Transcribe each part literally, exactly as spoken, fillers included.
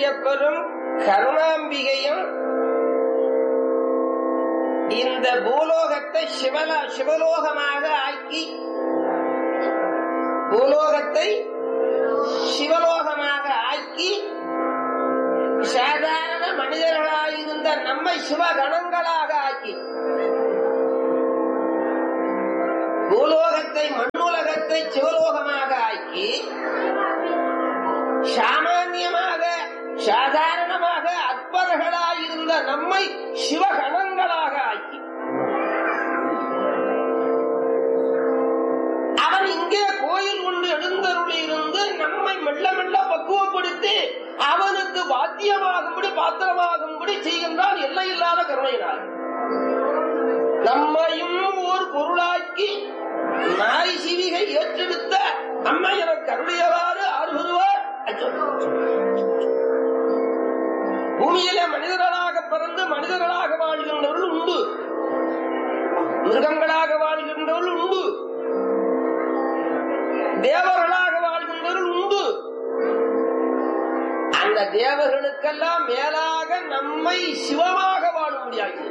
ஐயப்பரும் கருணாம்பிகையும் இந்த பூலோகத்தை சிவலா சிவலோகமாக ஆக்கி பூலோகத்தை சிவலோகமாக ஆக்கி சாதாரண மனிதர்களாயிருந்த நம்மை சிவகணங்களாக ஆக்கி பூலோகத்தை மண்ணுலகத்தை சிவலோகமாக ஆக்கி சாமான்யமாக சாதாரணமாக அற்பர்களாயிருந்த நம்மை சிவகணங்களாக ஆக்கி அவன் இங்கே கோயில் கொண்டு எழுந்தருளி இருந்து நம்மை மெல்ல மெல்ல பக்குவப்படுத்தி அவனுக்கு வாத்தியமாகும்படி பாத்திரமாகும்படி செய்கின்றான் எல்லையில்லாத கருணையினால். நம்மையும் ஓர் பொருளாக்கி நாய் சிவிகை ஏற்றெடுத்த அம்மை என கருணையவாறு ஆறுவருவார். பூமியிலே மனிதர்களாக பிறந்து மனிதர்களாக வாழ்கின்றவர்கள் உண்டு, மிருகங்களாக வாழ்கின்றவர்கள் உண்டு, தேவர்களாக வாழ்கின்றவர்கள் உண்டு. அந்த தேவர்களுக்கெல்லாம் மேலாக நம்மை சிவமாக வாழ முடியாது.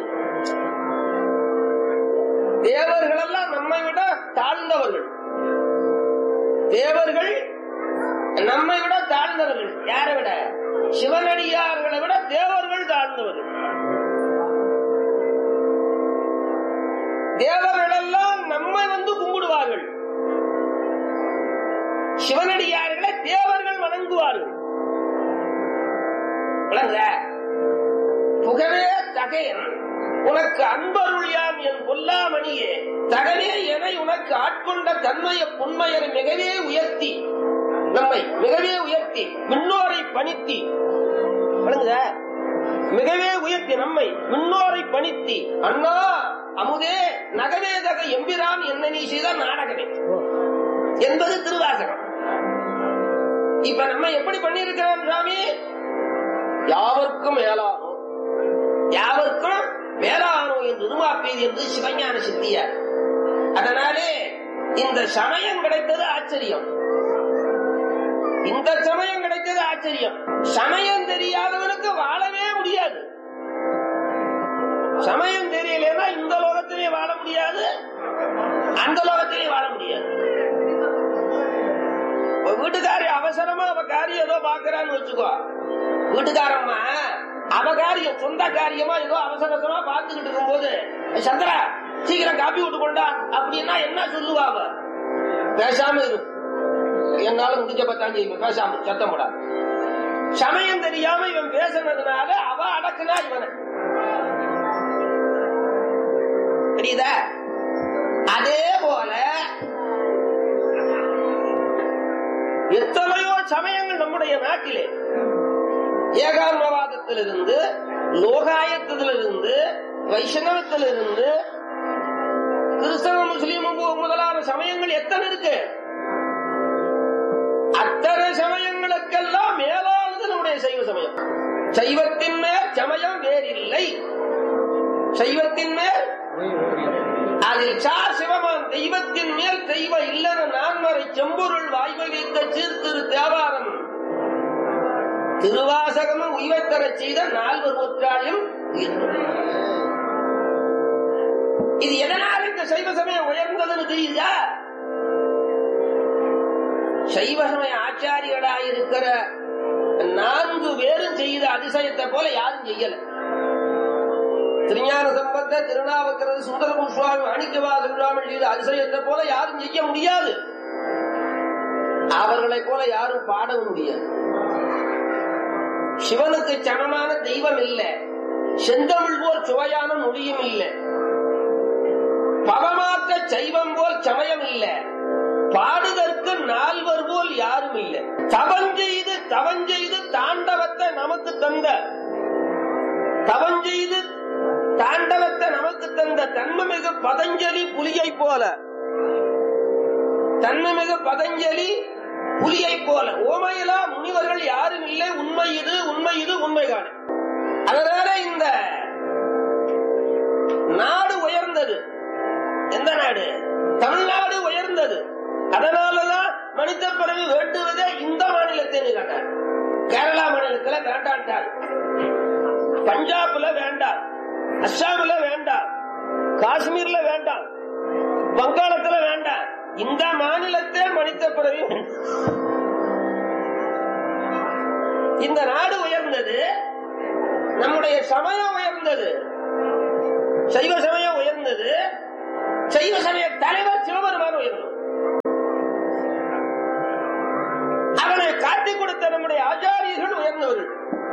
தேவர்கள் எல்லாம் நம்மை விட தாழ்ந்தவர்கள். தேவர்கள் நம்மை விட தாழ்ந்தவர்கள். யாரை விட? சிவனடியார்களை விட தேவர்கள் தாழ்ந்தவர்கள். தேவர்கள் எல்லாம் நம்மை வந்து கும்பிடுவார்கள், சிவனடியார்களை தேவர்கள் வணங்குவார்கள். புகவே தகையன் உனக்கு அன்பருளியான் என் பொல்லாமணியே தகவே என உனக்கு ஆட்கொண்ட தன்மைய புன்மையரை மிகவே உயர்த்தி நம்மை மிகவே உயர்த்தி முன்னோரை பணித்தி மிகவே உயர்த்தி நம்மை முன்னோரை பணித்தி அண்ணா அமுதே நகவே தக எம்பிரான் என்ன நீ செய்த நாடகமே என்பது திருவாசகம். இப்ப நம்ம எப்படி பண்ணிருக்கிறோம் சாமி? யாவர்க்கும் மேலானோ யாவர்க்கும் மேலானோ என்று உருவாப்பீது என்று சிவஞான சித்தியார். அதனாலே இந்த சமயம் கிடைத்தது ஆச்சரியம். இந்த சமயம் கிடைத்தது ஆச்சரியம். சமயம் தெரியாதவனுக்கு வாழவே முடியாது. சமயம் தெரியலன்னா இந்த லோகத்திலே வாழ முடியாது, அந்த லோகத்திலே வாழ முடியாது. வீட்டுக்காரி அவசரமா அவ காரியம் ஏதோ பாக்குறான்னு வச்சுக்கோ, வீட்டுக்காரம்மா அவ காரியம் சொந்த காரியமா ஏதோ அவசரமா பாத்துக்கிட்டு இருக்கும் போது சந்திரா சீக்கிரம் காப்பி விட்டு கொண்டா அப்படின்னா என்ன சொல்லுவா? அவ பேசாம இரு, என்னால முடிஞ்ச பத்தாம் செய்வேன், பேசாம சத்தம் போடாது. சமயம் தெரியாம இவன் பேசினதுனால அவ அடக்குனா இவனை. தெரியுதா? அதே போல எத்தனையோ சமயங்கள் நம்முடைய நாட்டிலே ஏகான்மவாதத்திலிருந்து லோகாயத்திலிருந்து வைஷ்ணவத்திலிருந்து கிறிஸ்தவ முஸ்லீம் முதலான சமயங்கள் எத்தனை இருக்கு. அத்தனை சமயங்களுக்கெல்லாம் மேலானது நம்முடைய சைவ சமயம். சைவத்தின் மேல் சமயம் வேறில்லை. சைவத்தின் மேல் அதில் சா சிவமான் தெய்வத்தின் மேல் தெய்வ இல்லன நான்மறை செம்பொருள் வாய்மை வைத்த சீர்திரு தேவாரம் திருவாசகமும் உய்வைத்தர செய்த நால்வர் நூற்றாண்டிலும் இது எதனால் இந்த சைவ சமயம் உயர்ந்ததுன்னு தெரியுதா? சைவ சமய ஆச்சாரியர்களாயிருக்கிற நான்கு பேரும் செய்த அதிசயத்தை போல யாரும் செய்யல. திருஞான சம்பந்த, திருநாவுக்கரசு, சுந்தர சுவாமி, மாணிக்கவாசகர் சுவாமி செய்த அதிசயத்தை போல யாரும் செய்ய முடியாது. அவர்களை போல யாரும் பாடவும் முடியாது. சிவனுக்கு சமமான தெய்வம் இல்லை, செந்தமிழ் போல் சுவையான மொழியும் இல்லை, பவமாக்க சைவம் போல் சமயம் இல்லை, பாடுதற்கு நால்வர் போல் யாரும் இல்லை. தவஞ்செய்து தவஞ்செய்து தாண்டவத்தை நமக்கு தந்த தவஞ்செய்து தாண்டவத்தை நமக்கு தந்த தன்மமிகு பதஞ்சலி புலியை போல தன்மமிகு பதஞ்சலி புலியை போல ஓமையிலா முனிவர்கள் யாரும் இல்லை. உண்மை இது உண்மை இது உண்மை காண. அதனால இந்த நாடு உயர்ந்தது. எந்த நாடு? தமிழ்நாடு உயர்ந்தது. அதனாலதான் மனித பிறகு வேண்டுவதே இந்த மாநிலத்தை கேட்டார். கேரளா மாநிலத்தில் வேண்டாம் பஞ்சாப்ல வேண்டாம், அஸ்ஸாம்ல வேண்டாம், காஷ்மீர்ல வேண்டாம், வங்காளத்துல வேண்டாம், இந்த மாநிலத்தே மனித பிறவி. இந்த நாடு உயர்ந்தது, நம்முடைய சமயம் உயர்ந்தது, சைவ சமயம் உயர்ந்தது, சைவ சமய தலைவர் சிவபெருமான் உயர்ந்தது. அவனை காட்டிக் கொடுத்த நம்முடைய ஆச்சாரியர்கள் உயர்ந்தவர்கள்.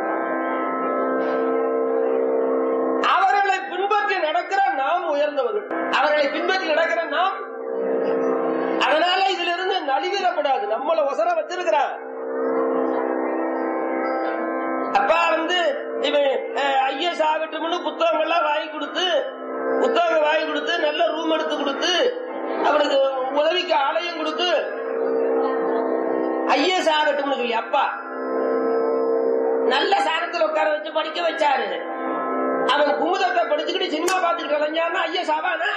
அவர்களை பின்பற்றி நடக்கிற நாம் உயர்ந்தவர்கள், அவர்களை பின்பற்றி நடக்கிற நாம். அதனால இதுல இருந்து நலிவிடப்படாது. நம்மள ஒசர வச்சிருக்கிறான். அப்பா வந்து இவன் ஐஎஸ் ஆகட்டும்னு புத்தகம் எல்லாம் வாங்கி கொடுத்து, புத்தகம் வாங்கி கொடுத்து, நல்ல ரூம் எடுத்து கொடுத்து, அவனுக்கு உதவிக்கு ஆலயம் கொடுத்து ஐஎஸ் ஆகட்டும்னு சொல்லி அப்பா நல்ல சாரத்தில் உட்கார வச்சு படிக்க வச்சாரு. அவன் குமுதத்தை படிச்சுக்கிட்டு சினிமா பார்த்துட்டு கலைஞ்சான்னா ஐஎஸ் ஆவானா?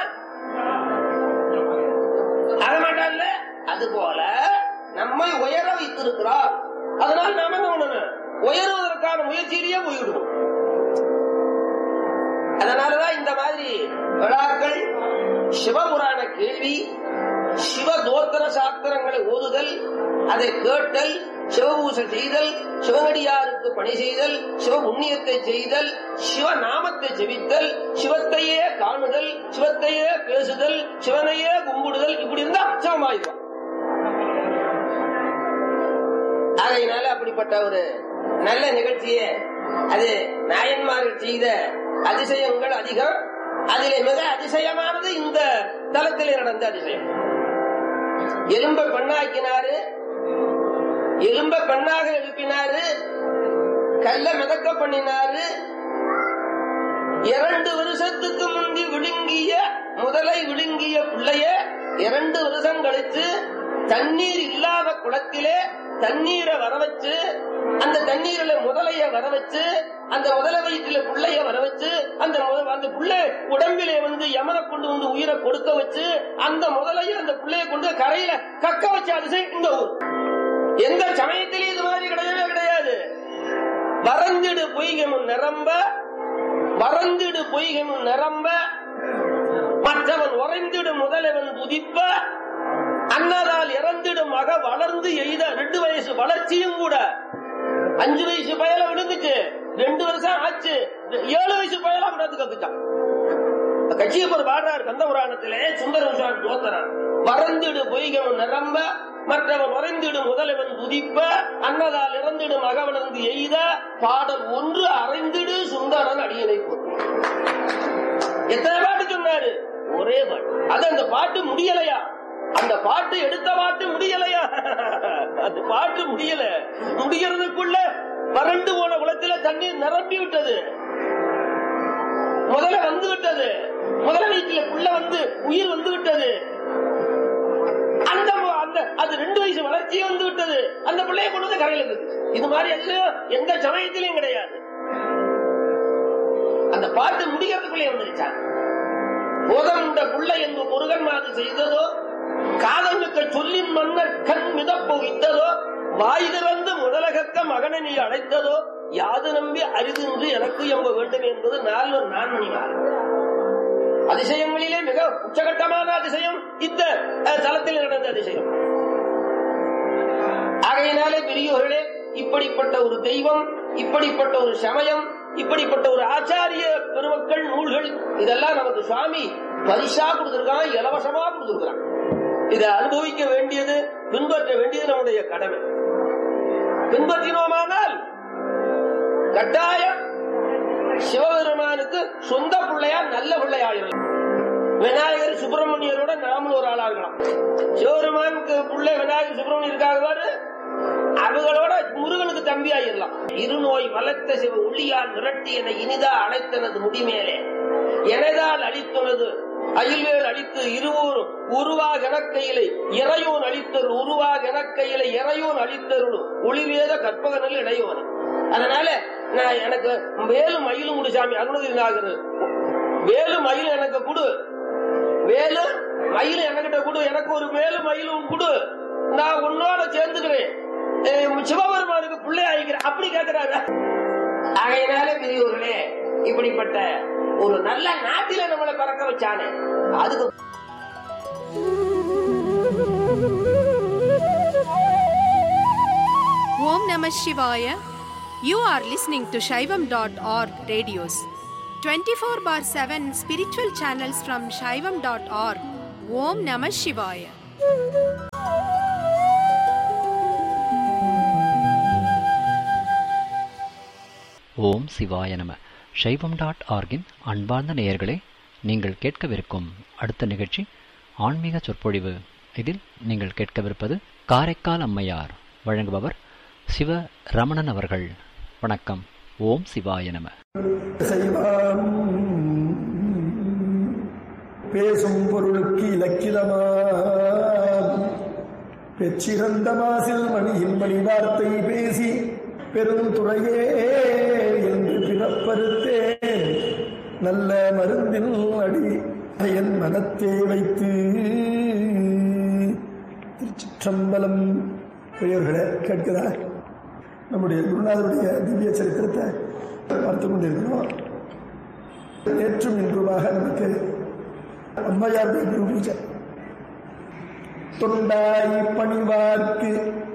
ஆக மாட்டான்ல. அது போல நம்மை உயர வைத்திருக்கிறார். அதனால் நாம என்ன பண்ணணும்? உயர்வதற்கான முயற்சியிலேயே போய்விடுவோம். அதனாலதான் இந்த மாதிரி விழாக்கள், சிவபுராண கேள்வி, சிவ தோத்திர சாஸ்திரங்களை ஓதுதல், அதை கேட்டல், சிவபூசை செய்தல், சிவனடியாருக்கு பணி செய்தல், சிவ புண்ணியத்தை செய்தல், சிவ நாமத்தை ஜெபித்தல், சிவத்தையே காணுதல், சிவத்தையே பேசுதல், சிவனையே கும்பிடுதல், இப்படி இருந்தா சிவமாயிருக்கும். அதனால அப்படிப்பட்ட ஒரு நல்ல நிகழ்ச்சியே அது நாயன்மார்கள் செய்த அதிசயங்கள் அதிகம். அதிலே மிக அதிசயமானது இந்த தலத்திலே நடந்த அதிசயம். எலும்ப பெண்ணாக்கினாரு, எலும்ப பெண்ணாக எழுப்பினாரு, கல்ல மிதக்க பண்ணினாரு. இரண்டு வருஷத்துக்கு முந்தி விழுங்கிய முதலை விழுங்கிய பிள்ளைய இரண்டு வருஷம் கழித்து தண்ணீர் இல்லாத குளத்திலே தண்ணீரை வர வச்சு, அந்த தண்ணீரில முதலைய வர வச்சு, அந்த முதல வயிற்றுல புள்ளைய வர வச்சு, அந்த அந்த புள்ளை உடம்பிலே வந்து யமனை கொண்டு வந்து உயிரை கொடுக்க வச்சு, அந்த முதலைய அந்த புள்ளைய கொண்டு கரையில கக்க வச்ச அதிசயம் இந்த ஊர். எந்த சமயத்திலேயும் இது மாதிரி கிடையவே கிடையாது. வறந்திடு பொய்கமும் நிரம்ப, வறந்திடு பொய்கமும் நிரம்ப, மற்றவன் உறைந்திடு முதலவன் துதிப்ப, அன்னதால் இறந்திடும் மக வளர்ந்து எய்த. ரெண்டு வயசு வளர்ச்சியும் கூட. அஞ்சு வயசு பயல விடுங்குச்சு, ரெண்டு வருஷம் ஆச்சு, ஏழு வயசு பயலா விடாது கத்துட்டான். கட்சியப்பர் பாடுறார் கந்த புராணத்திலே சுந்தர தோத்தரன். வறந்திடு பொய்கவன் நிரம்ப, மற்றவன் வரைந்திடும் முதலவன் துதிப்ப, அன்னதால் இறந்திடும் மக வளர்ந்து எய்த. பாடல் ஒன்று அறைந்திடு சுந்தரன் அடியனை போட்டு. எத்தனை பாட்டு சொன்னாரு? ஒரே பாட்டு. அது அந்த பாட்டு முடியலையா? அந்த பாட்டு எடுத்த பாட்டு முடியலையா? அந்த பாட்டு முடியல. முடிகிறதுக்குள்ள வறண்டு போன குளத்தில தண்ணீர் நிரம்பி விட்டது. முதல்ல வந்து விட்டது, முதல வயிற்றுல புள்ள வந்து உயிர் வந்து விட்டது. அந்த அந்த அது ரெண்டு வயசு வளர்ச்சியே வந்து விட்டது. அந்த பிள்ளைய கொண்டு வந்து கரையில இருக்கு. இது மாதிரி எந்த சமயத்திலையும் கிடையாது. அந்த பாட்டு முடிகிறதுக்குள்ளே வந்துருச்சாங்க. போதம் இந்த புள்ளை என்று முருகன் மாது செய்ததோ, காதமிக்க சொல்லின் மன்னர் கண் மிதப்பு வித்ததோ, வாய் திறந்து முதலகத்த மகனை நீ அழைத்ததோ, யாது நம்பி அரிதின்று எனக்கு எம்ப வேண்டும் என்பது நால்வர் நான்மணி மாறும். அதிசயங்களிலே மிக உச்சகட்டமான அதிசயம் இந்த தலத்தில் நடந்த அதிசயம். ஆகையினாலே பெரியோர்களே, இப்படிப்பட்ட ஒரு தெய்வம், இப்படிப்பட்ட ஒரு சமயம், இப்படிப்பட்ட ஒரு ஆச்சாரிய பெருமக்கள், நூல்கள், இதெல்லாம் நமக்கு சுவாமி பரிசா கொடுத்திருக்கான், இலவசமா கொடுத்திருக்கிறான். இதை அனுபவிக்க வேண்டியது, பின்பற்ற வேண்டியது நம்முடைய கடமை. பின்பற்றினோமானால் கட்டாயம் சிவபெருமானுக்கு சொந்த பிள்ளையா நல்ல பிள்ளையாயிரும். விநாயகர் சுப்பிரமணியரோட நாமளும் ஒரு ஆளா இருக்கலாம். சிவபெருமானுக்கு பிள்ளை விநாயகர் சுப்பிரமணியர் இருக்காங்க, அவங்களோட முருகனுக்கு தம்பி ஆயிரலாம். இருநோய் வளர்த்த சிவ உள்ளியால் விரட்டி என இனிதா அழைத்தனது முடிமேலே, எனதால் அளித்தனது அயில்வேல் அளித்து இருவூர் உருவாக எனக்கையிலை இறையோன் அளித்தருள், உருவாக எனக்கையிலை இறையோன் அளித்தருள், ஒளிவேத கற்பகனில் இடையோன். அதனால நான் எனக்கு வேலும் மயிலும் கொடு சாமி, அருணகிரிநாதர் வேலும் மயிலும் எனக்கு கொடு, வேலும் மயிலும் எனக்கிட்ட கொடு, எனக்கு ஒரு வேலும் மயிலும் கொடு, நான் உன்னோட சேர்ந்துக்கிறேன், சிவபெருமானுக்கு பிள்ளை ஆகிக்கிறேன், அப்படி கேட்கிறாரு. ஆகையினாலே பெரியவர்களே, இப்படிப்பட்ட ஒரு நல்ல நாட்டில நம்மளை பிறக்க வச்சானே அதுக்கு Om Namah Shivaya. You are listening to Shaivam dot org radios. twenty-four bar seven spiritual channels from Shaivam dot org. Om Namah Shivaya. ஓம் சிவாய நம. சைவம் டாட் ஆர்கின் அன்பார்ந்த நேயர்களே, நீங்கள் கேட்கவிருக்கும் அடுத்த நிகழ்ச்சி ஆன்மீக சொற்பொழிவு. இதில் நீங்கள் கேட்கவிருப்பது காரைக்கால் அம்மையார். வழங்குபவர் சிவ ரமணன் அவர்கள். வணக்கம். ஓம் சிவாய நம. பேசும் பொருளுக்கு இலக்கிலமா பெச்சிறந்த மாசில் மணியின் மணி வார்த்தை பேசி பெருந்துறையே என்று பிறப்பறுத்தேன் நல்ல மருந்தின் அடி என் மனத்தே வைத்து. திருச்சிற்றம்பலம். பெரியவர்களே, கேட்கிறார். நம்முடைய குருநாதருடைய திவ்ய சரித்திரத்தை பார்த்து கொண்டிருக்கிறோம். நேற்றும் இன்றுமாக நமக்கு அம்மையாருடைய குரு பூஜை. தொண்டாய் பணிவார்க்கு